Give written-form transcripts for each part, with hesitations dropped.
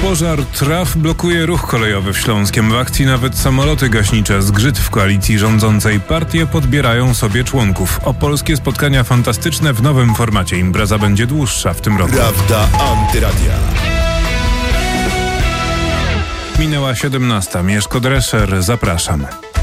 Pożar traw blokuje ruch kolejowy w Śląskiem. W akcji nawet samoloty gaśnicze. Zgrzyt w koalicji rządzącej. Partie podbierają sobie członków. Opolskie spotkania fantastyczne w nowym formacie. Impreza będzie dłuższa w tym roku. Prawda Antyradia. Minęła 17. Mieszko Drescher. Zapraszam.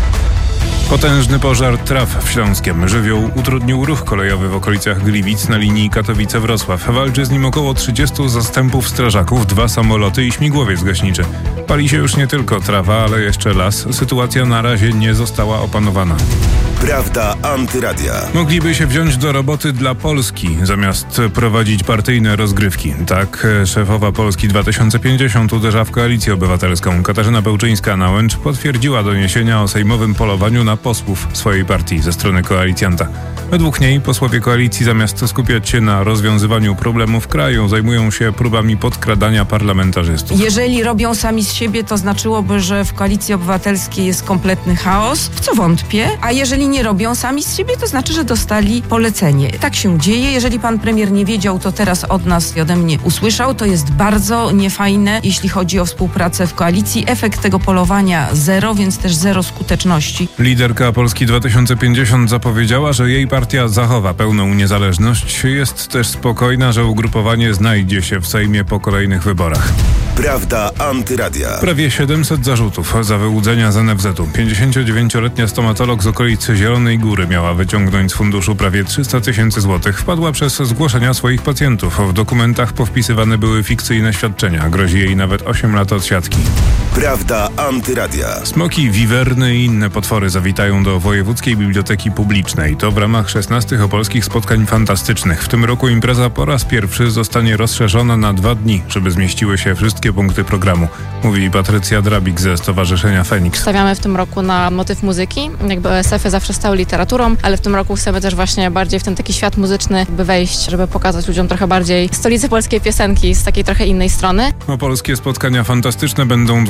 Potężny pożar traw w Śląskiem. Żywioł utrudnił ruch kolejowy w okolicach Gliwic na linii Katowice-Wrocław. Walczy z nim około 30 zastępów strażaków, 2 samoloty i śmigłowiec gaśniczy. Pali się już nie tylko trawa, ale jeszcze las. Sytuacja na razie nie została opanowana. Prawda Antyradia. Mogliby się wziąć do roboty dla Polski, zamiast prowadzić partyjne rozgrywki. Tak szefowa Polski 2050 uderza w Koalicję Obywatelską. Katarzyna Bełczyńska-Nałęcz potwierdziła doniesienia o sejmowym polowaniu na posłów swojej partii ze strony koalicjanta. Według niej posłowie koalicji zamiast skupiać się na rozwiązywaniu problemów kraju, zajmują się próbami podkradania parlamentarzystów. Jeżeli robią sami z siebie, to znaczyłoby, że w Koalicji Obywatelskiej jest kompletny chaos, w co wątpię, a jeżeli nie robią sami z siebie, to znaczy, że dostali polecenie. Tak się dzieje. Jeżeli pan premier nie wiedział, to teraz od nas i ode mnie usłyszał. To jest bardzo niefajne, jeśli chodzi o współpracę w koalicji. Efekt tego polowania 0, więc też 0 skuteczności. Liderka Polski 2050 zapowiedziała, że jej partia zachowa pełną niezależność. Jest też spokojna, że ugrupowanie znajdzie się w Sejmie po kolejnych wyborach. Prawda Antyradia. Prawie 700 zarzutów za wyłudzenia z NFZ-u. 59-letnia stomatolog z okolicy Zielonej Góry miała wyciągnąć z funduszu prawie 300 000 złotych. Wpadła przez zgłoszenia swoich pacjentów. W dokumentach powpisywane były fikcyjne świadczenia. Grozi jej nawet 8 lat odsiadki. Prawda Antyradia. Smoki, wiwerny i inne potwory zawitają do Wojewódzkiej Biblioteki Publicznej. To w ramach 16 opolskich spotkań fantastycznych. W tym roku impreza po raz pierwszy zostanie rozszerzona na 2 dni, żeby zmieściły się wszystkie punkty programu. Mówi Patrycja Drabik ze Stowarzyszenia Feniks. Stawiamy w tym roku na motyw muzyki. Jakby OSF-y zawsze stały literaturą, ale w tym roku chcemy też właśnie bardziej w ten taki świat muzyczny wejść, żeby pokazać ludziom trochę bardziej stolicę polskiej piosenki z takiej trochę innej strony. Opolskie spotkania fantastyczne będą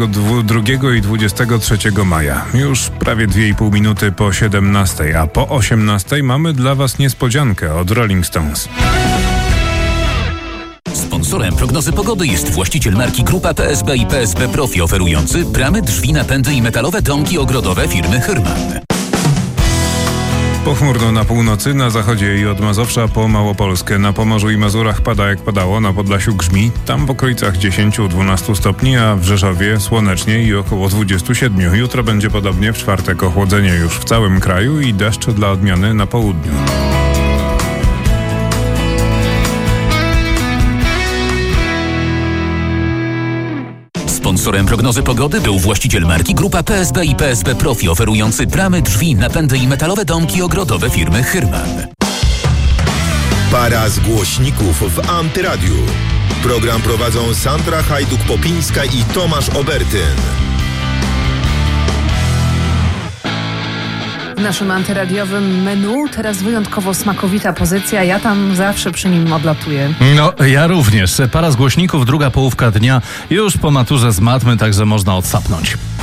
22 i 23 maja. Już prawie 2,5 minuty po 17, a po 18 mamy dla Was niespodziankę od Rolling Stones. Sponsorem prognozy pogody jest właściciel marki Grupa PSB i PSB Profi, oferujący bramy, drzwi, napędy i metalowe domki ogrodowe firmy Hyrman. Pochmurno na północy, na zachodzie i od Mazowsza po Małopolskę. Na Pomorzu i Mazurach pada jak padało, na Podlasiu grzmi, tam w okolicach 10-12 stopni, a w Rzeszowie słonecznie i około 27. Jutro będzie podobnie, w czwartek ochłodzenie już w całym kraju i deszcz dla odmiany na południu. Sponsorem prognozy pogody był właściciel marki Grupa PSB i PSB Profi, oferujący bramy, drzwi, napędy i metalowe domki ogrodowe firmy Hyrman. Para z głośników w Antyradiu. Program prowadzą Sandra Hajduk-Popińska i Tomasz Obertyn. W naszym antyradiowym menu teraz wyjątkowo smakowita pozycja. Ja tam zawsze przy nim odlatuję. No, ja również. Para z głośników, druga połówka dnia. Już po maturze z matmy, także można odsapnąć.